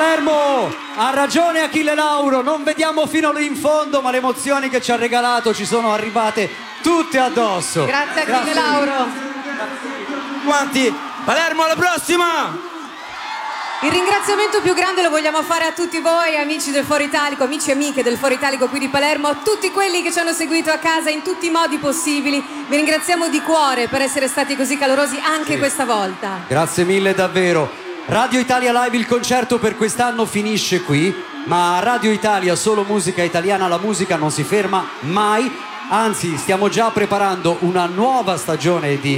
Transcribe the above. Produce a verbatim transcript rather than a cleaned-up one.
Palermo, ha ragione Achille Lauro, non vediamo fino lì in fondo, ma le emozioni che ci ha regalato ci sono arrivate tutte addosso. Grazie Achille Lauro. Quanti? Palermo, alla prossima! Il ringraziamento più grande lo vogliamo fare a tutti voi, amici del Foro Italico, amici e amiche del Foro Italico qui di Palermo, a tutti quelli che ci hanno seguito a casa in tutti i modi possibili. Vi ringraziamo di cuore per essere stati così calorosi anche sì. questa volta. Grazie mille davvero. Radio Italia Live, il concerto per quest'anno finisce qui, ma a Radio Italia solo musica italiana, la musica non si ferma mai, anzi stiamo già preparando una nuova stagione di